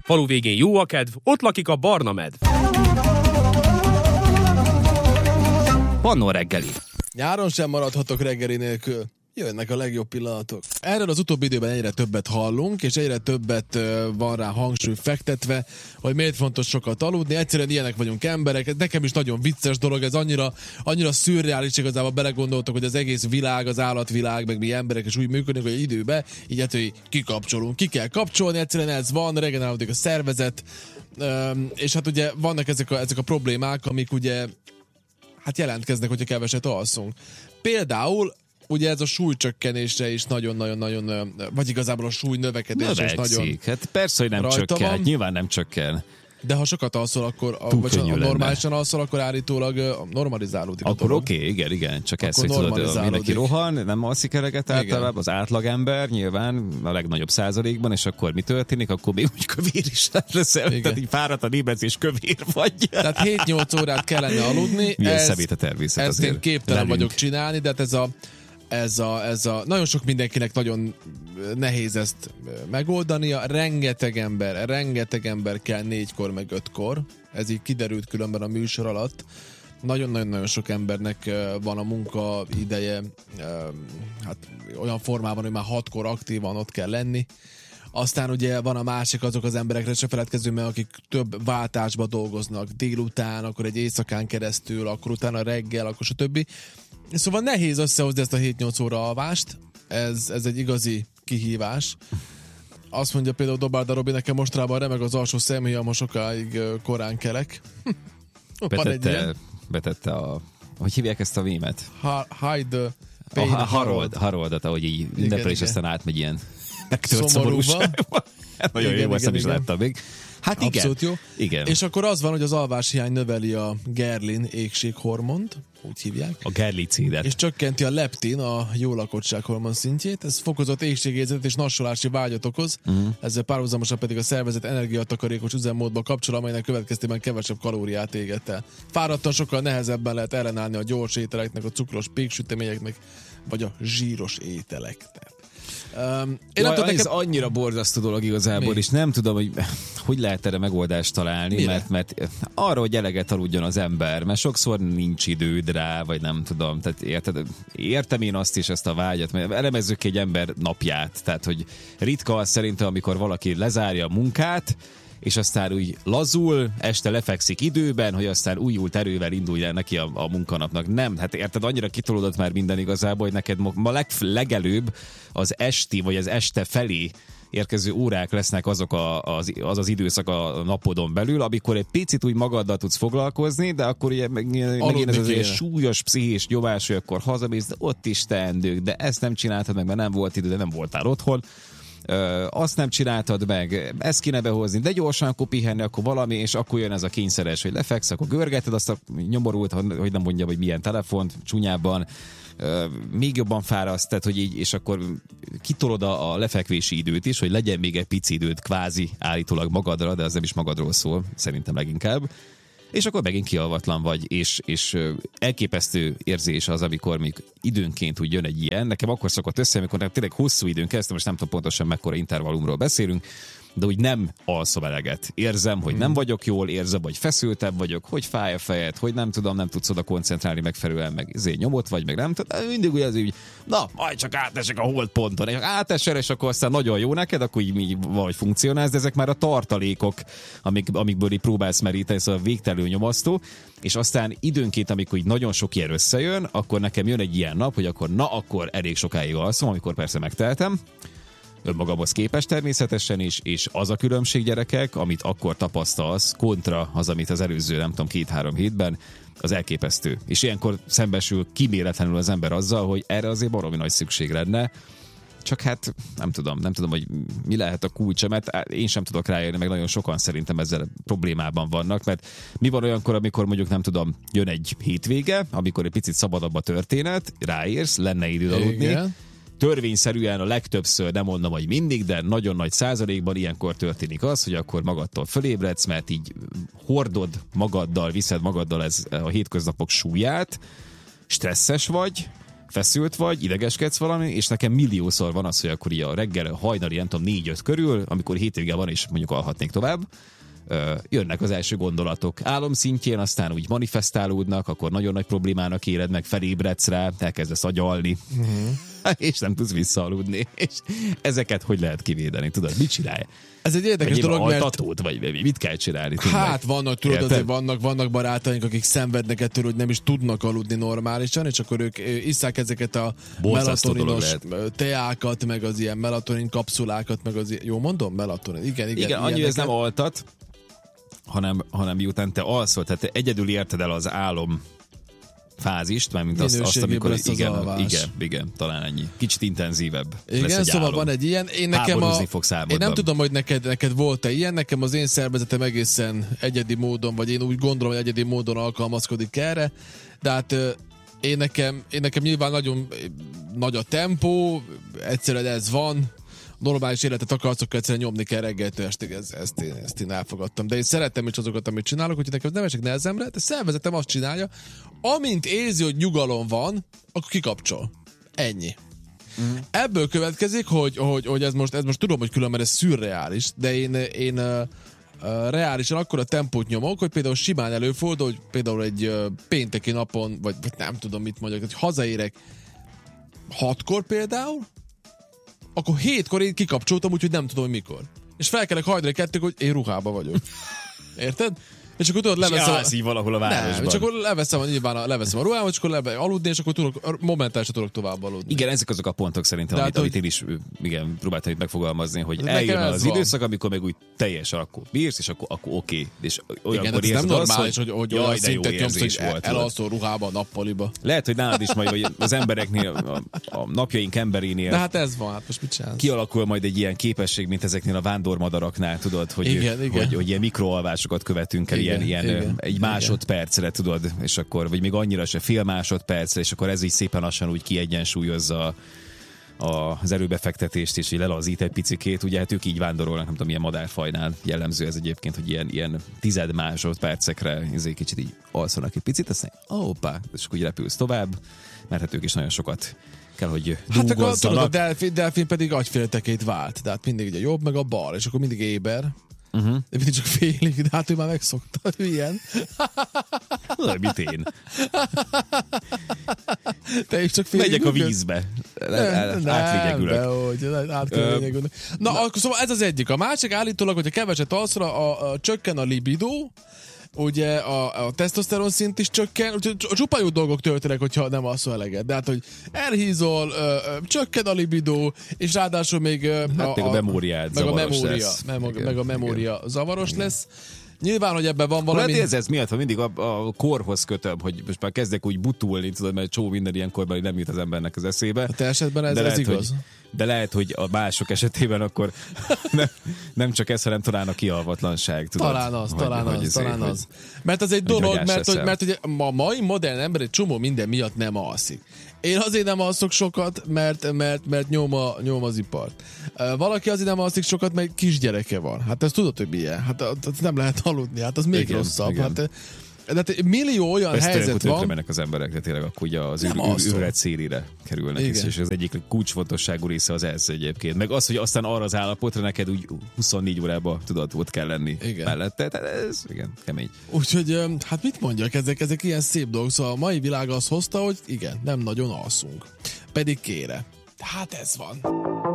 Falu végén jó a kedv, ott lakik a barna medv. Pannó reggeli. Nyáron sem maradhatok reggeli nélkül. Jönnek a legjobb pillanatok. Erről az utóbbi időben egyre többet hallunk, és egyre többet van rá hangsúly fektetve, hogy miért fontos sokat aludni. Egyszerűen ilyenek vagyunk emberek. Nekem is nagyon vicces dolog, ez annyira szürreális, igazából belegondoltok, hogy az egész világ, az állatvilág, meg mi emberek is úgy működnek, hogy időben így hogy kikapcsolunk. Ki kell kapcsolni, egyszerűen ez van, regenerálódik a szervezet, és hát ugye vannak ezek a problémák, amik ugye hát jelentkeznek, hogyha keveset alszunk. Például ugye ez a súlycsökkenésre is nagyon-nagyon-nagyon, vagy igazából a súly növekedésre is nagyon. Hát persze, hogy nem csökken, hát nyilván nem csökken. De ha sokat alszol, akkor, vagy ha normálisan alszol, akkor állítólag normalizálódik. Akkor oké, igen, csak ez, hogy tudod, mindenki rohan, nem alszik eleget általában, az átlagember nyilván a legnagyobb százalékban, és akkor mi történik? Akkor még úgy kövér is leszel, tehát így fáradtan ébredsz és kövér vagy. Tehát 7-8 órát kellene aludni. Milyen szemét a természet ezt én képtelen vagyok csinálni, de hát ez a nagyon sok mindenkinek nagyon nehéz ezt megoldania. Rengeteg ember kell 4-kor meg 5-kor. Ez így kiderült különben a műsor alatt. Nagyon-nagyon sok embernek van a munka ideje hát olyan formában, hogy már 6-kor aktívan ott kell lenni. Aztán ugye van a másik, azok az emberekre se feledkezünk, mert akik több váltásba dolgoznak délután, akkor egy éjszakán keresztül, akkor utána reggel, akkor stb. Szóval nehéz összehozni ezt a 7-8 óra alvást, ez egy igazi kihívás. Azt mondja például Dobárda Robi, nekem mostrában remeg az alsó szemhéjam, ha sokáig korán kelek. Betette hogy hívják ezt a mémet? Hide the pain. Haroldat, ahogy így ünnepel, és aztán átmegy ilyen megtört szomorúságba. Nagyon jó, ezt is láttam még. Hát abszolút igen. Jó. Igen. És akkor az van, hogy az alváshiány növeli a gerlin égséghormont, úgy hívják. A gerlicidet. És csökkenti a leptin, a jó lakottság hormon szintjét. Ez fokozott égségérzetet és nassolási vágyat okoz. Ezzel párhuzamosan pedig a szervezet energiatakarékos üzemmódba kapcsol, amelynek következtében kevesebb kalóriát éget el. Fáradtan sokkal nehezebben lehet ellenállni a gyors ételeknek, a cukros péksüteményeknek, vagy a zsíros ételeknek. Ez annyira borzasztó dolog igazából, és nem tudom, hogy lehet erre megoldást találni, mert arra, hogy eleget aludjon az ember, mert sokszor nincs időd rá, vagy nem tudom, tehát értem én azt is, ezt a vágyat, mert elemezzük ki egy ember napját, tehát hogy ritka az szerintem, amikor valaki lezárja a munkát, és aztán úgy lazul, este lefekszik időben, hogy aztán újult erővel indulj neki a munkanapnak. Nem, hát érted, annyira kitolódott már minden igazából, hogy neked ma legelőbb az esti, vagy az este felé érkező órák lesznek azok az időszak a napodon belül, amikor egy picit úgy magaddal tudsz foglalkozni, de akkor ugye megint ez az súlyos pszichés nyomás, hogy akkor hazamész, de ott is teendők, de ezt nem csináltad meg, mert nem volt idő, de nem voltál otthon. Azt nem csináltad meg, ezt kéne behozni, de gyorsan akkor pihenni, akkor valami, és akkor jön ez a kényszeres, hogy lefeksz, akkor görgeted azt a nyomorult, hogy nem mondja, hogy milyen telefont, csúnyában, még jobban fáraszt, tehát, hogy így, és akkor kitolod a lefekvési időt is, hogy legyen még egy pici időt kvázi állítólag magadra, de az nem is magadról szól, szerintem leginkább. És akkor megint kialvatlan vagy, és elképesztő érzés az, amikor még időnként úgy jön egy ilyen. Nekem akkor szokott össze, amikor tényleg hosszú időn keresztül, most nem tudom pontosan mekkora intervallumról beszélünk, de úgy nem alszom eleget. Érzem, hogy nem vagyok jól, érzem, hogy feszültebb vagyok, hogy fáj a fejed, hogy nem tudom, nem tudsz oda koncentrálni megfelelően, meg nyomott vagy, meg nem tudom. Mindig úgy az úgy, na, majd csak átesek a holdponton, és átesel, és akkor aztán nagyon jó neked, akkor így vagy funkcionálsz, de ezek már a tartalékok, amikből így próbálsz meríteni, szóval végtelenül nyomasztó, és aztán időnként, amikor így nagyon sok ilyen összejön, akkor nekem jön egy ilyen nap, hogy akkor elég sokáig alszom, amikor persze megtehetem, önmagamhoz képest természetesen is, és az a különbség, gyerekek, amit akkor tapasztalsz, kontra az, amit az előző, nem tudom, 2-3 hétben, az elképesztő. És ilyenkor szembesül kiméletlenül az ember azzal, hogy erre azért baromi nagy szükség lenne. Csak hát nem tudom, hogy mi lehet a kulcsa, mert én sem tudok rájönni, meg nagyon sokan szerintem ezzel problémában vannak, mert mi van olyankor, amikor mondjuk nem tudom, jön egy hétvége, amikor egy picit szabadabb a történet, ráérsz, lenne időd aludni. Igen. Törvényszerűen a legtöbbször, nem mondom, hogy mindig, de nagyon nagy százalékban ilyenkor történik az, hogy akkor magadtól fölébredsz, mert így hordod magaddal, viszed magaddal ez a hétköznapok súlyát, stresszes vagy, feszült vagy, idegeskedsz valami, és nekem milliószor van az, hogy akkor így a reggel hajnali, nem tudom, 4-5 körül, amikor hétvége van, és mondjuk alhatnék tovább, jönnek az első gondolatok. Álomszintjén aztán úgy manifestálódnak, akkor nagyon nagy problémának éled meg, felébredsz rá, elkezdesz agyalni, és nem tudsz visszaaludni. És ezeket hogy lehet kivédeni? Tudod, mit csinálj? Ez egy érdekes dolog, mert... Altatót, vagy mit kell csinálni? Hát vannak, tudod, azért vannak barátaink, akik szenvednek ettől, hogy nem is tudnak aludni normálisan, és akkor ők isszák ezeket a melatoninos teákat, meg az ilyen melatonin kapszulákat, meg az ilyen... Jó mondom? Melatonin. Igen, annyi, ez nem altat, hanem miután te alszol, tehát te egyedül érted el az álom fázist, mármint azt amikor igen, talán ennyi. Kicsit intenzívebb. Igen, szóval álom. Van egy ilyen. Én nem tudom, hogy neked volt-e ilyen, nekem az én szervezetem egészen egyedi módon, vagy én úgy gondolom, hogy egyedi módon alkalmazkodik erre, de hát én nekem nyilván nagyon nagy a tempó, egyszerűen ez van, normális életet akarsz, akkor egyszerűen nyomni kell reggeltől estig, ezt én elfogadtam. De én szeretem is azokat, amit csinálok, úgyhogy nekem nem esik nehezemre, de szervezetem azt csinálja, amint érzi, hogy nyugalom van, akkor kikapcsol. Ennyi. Ebből következik, hogy ez most tudom, hogy különben ez szürreális, de én reálisan akkor a tempót nyomok, hogy például simán előfordul, hogy például egy pénteki napon, vagy nem tudom mit mondjak, hogy hazaérek 6-kor például, akkor 7-kor én kikapcsoltam, úgyhogy nem tudom, hogy mikor. És felkelek hajnali 2-kor, hogy én ruhába vagyok. Érted? És akkor tudod, leveszem... valahol a városban. Nem, és akkor leveszem a ruhámat, és akkor aludni, és akkor momentálisan tudok tovább aludni. Igen, ezek azok a pontok szerintem, amit én is próbáltam itt megfogalmazni, hogy eljön az időszak, amikor meg úgy teljesen akkor bírsz, és akkor oké. És olyankor érzed nem normális, hogy olyan szintet nyomsz, hogy elalszol ruhába, nappaliba. Lehet, hogy nálad is majd az embereknél, a napjaink emberénél. De hát ez van, hát most mit csinálsz? Kialakul majd egy ilyen képesség, mint ezeknél a vándormadaraknál, tudod, hogy ilyen mikroalvásokat követünk el, egy másodpercre, tudod, és akkor, vagy még annyira se, fél másodpercre, és akkor ez így szépen lassan úgy kiegyensúlyozza az erőbefektetést, és így lelazít egy picikét. Ugye hát ők így vándorolnak, nem tudom, milyen madárfajnál jellemző ez egyébként, hogy ilyen 10 másodpercekre kicsit így alszanak egy picit, aztán hoppá, és akkor úgy repülsz tovább, mert hát ők is nagyon sokat kell, hogy dúgozzanak. Hát akkor a delfin pedig agyféltekét vált, tehát mindig ugye jobb, meg a bal, és akkor mindig éber. De mindig csak félig, de hát ő már megszokta, ilyen. Mit én? Te is csak félig. Megyek a vízbe. Átlényegülök. Na, akkor szóval ez az egyik. A másik állítólag, hogyha keveset alszol, csökken a libido, ugye a tesztoszteron szint is csökken, úgyhogy csupa jó dolgok történnek, hogyha nem alszol eleget. De hát, hogy elhízol, csökken a libido, és ráadásul még a memóriád zavaros lesz. Meg a memória zavaros lesz. Nyilván, hogy ebben van valami... Hát ez miatt, ha mindig a korhoz kötöm, hogy most már kezdek úgy butulni, tudod, mert csomó minden ilyen korban nem jut az embernek az eszébe. A te esetben ez igaz. De lehet, hogy a mások esetében akkor nem csak ez, hanem talán a kialvatlanság. Tudod, talán az. Mert az egy dolog, mert ugye a mai modern ember egy csomó minden miatt nem alszik. Én azért nem alszok sokat, mert nyom az ipart. Valaki azért nem alszik sokat, mert kisgyereke van. Hát ezt tudod, hogy milyen. Hát nem lehet aludni, hát az még igen, rosszabb. Igen. Hát millió olyan helyzet van. Mennek az emberek, de tényleg akkor ugye az űrlet szélére kerülnek, és az egyik kulcsfontosságú része az ez egyébként. Meg az, hogy aztán arra az állapotra neked úgy 24 órában tudod, ott kell lenni mellette. Tehát ez igen, kemény. Úgyhogy hát mit mondjak, ezek ilyen szép dolgok. Szóval a mai világ azt hozta, hogy igen, nem nagyon alszunk. Pedig kére. Hát ez van.